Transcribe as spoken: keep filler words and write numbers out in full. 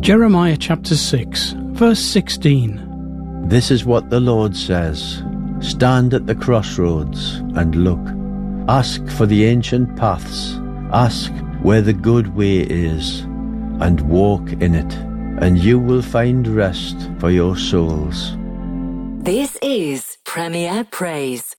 Jeremiah chapter six, verse sixteen. This is what the Lord says. Stand at the crossroads and look. Ask for the ancient paths. Ask where the good way is, and walk in it, and you will find rest for your souls. This is Premier Praise.